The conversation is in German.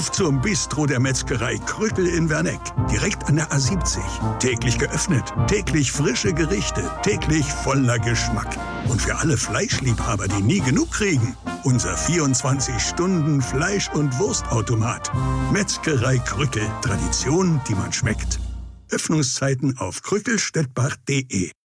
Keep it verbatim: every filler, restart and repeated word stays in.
Auf zum Bistro der Metzgerei Krückel in Werneck. Direkt an der A siebzig. Täglich geöffnet, täglich frische Gerichte, täglich voller Geschmack. Und für alle Fleischliebhaber, die nie genug kriegen, unser vierundzwanzig Stunden Fleisch- und Wurstautomat. Metzgerei Krückel. Tradition, die man schmeckt. Öffnungszeiten auf krückelstettbach punkt de.